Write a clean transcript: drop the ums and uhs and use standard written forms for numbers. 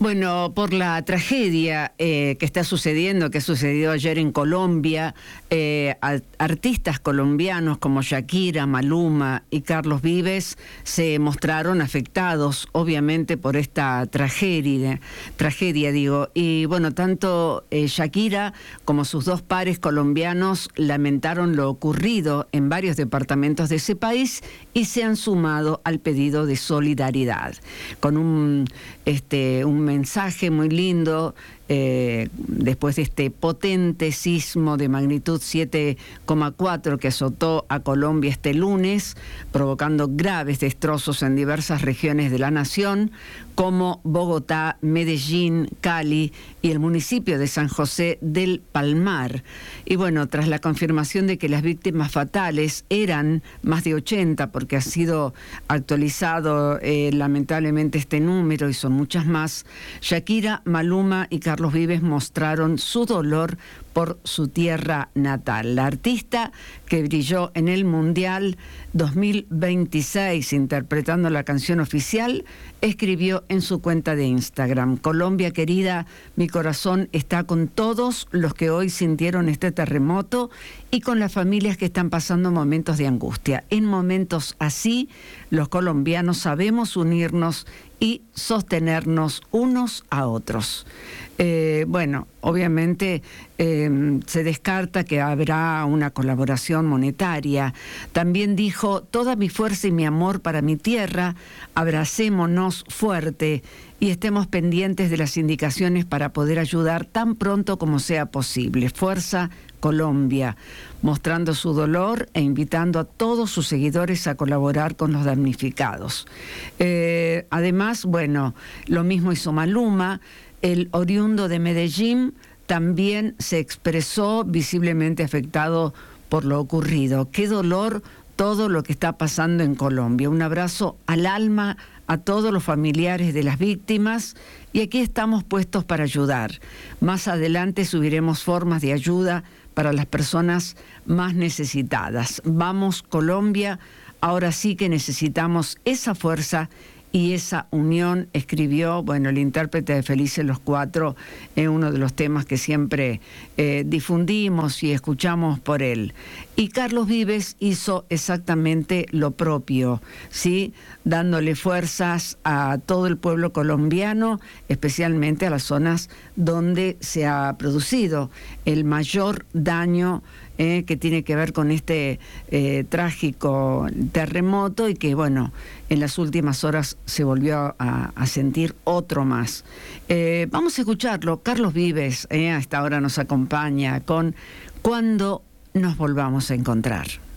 Bueno, por la tragedia que está sucediendo, que sucedió ayer en Colombia, artistas colombianos como Shakira, Maluma y Carlos Vives se mostraron afectados, obviamente, por esta tragedia, y bueno, tanto Shakira como sus dos pares colombianos lamentaron lo ocurrido en varios departamentos de ese país y se han sumado al pedido de solidaridad, con un mensaje muy lindo después de este potente sismo de magnitud 7,4 que azotó a Colombia este lunes, provocando graves destrozos en diversas regiones de la nación, como Bogotá, Medellín, Cali y el municipio de San José del Palmar. Y bueno, tras la confirmación de que las víctimas fatales eran más de 80, porque ha sido actualizado lamentablemente este número y son muchas más, Shakira, Maluma y Carlos Vives mostraron su dolor por su tierra natal. La artista, que brilló en el Mundial 2026 interpretando la canción oficial, escribió en su cuenta de Instagram: Colombia querida, mi corazón está con todos los que hoy sintieron este terremoto y con las familias que están pasando momentos de angustia. En momentos así, los colombianos sabemos unirnos y sostenernos unos a otros. Bueno, obviamente se descarta que habrá una colaboración monetaria. También dijo: toda mi fuerza y mi amor para mi tierra, abracémonos fuerte y estemos pendientes de las indicaciones para poder ayudar tan pronto como sea posible. Fuerza Colombia, mostrando su dolor e invitando a todos sus seguidores a colaborar con los damnificados. Además, bueno, lo mismo hizo Maluma. El oriundo de Medellín también se expresó visiblemente afectado por lo ocurrido. Qué dolor todo lo que está pasando en Colombia. Un abrazo al alma a todos los familiares de las víctimas y aquí estamos puestos para ayudar. Más adelante subiremos formas de ayuda para las personas más necesitadas. Vamos, Colombia, ahora sí que necesitamos esa fuerza y esa unión, escribió, bueno, el intérprete de Felices los Cuatro, es uno de los temas que siempre difundimos y escuchamos por él. Y Carlos Vives hizo exactamente lo propio, ¿sí? Dándole fuerzas a todo el pueblo colombiano, especialmente a las zonas donde se ha producido el mayor daño que tiene que ver con este trágico terremoto y que, bueno, en las últimas horas se volvió a sentir otro más. Vamos a escucharlo. Carlos Vives a esta hora nos acompaña con Cuando nos volvamos a encontrar.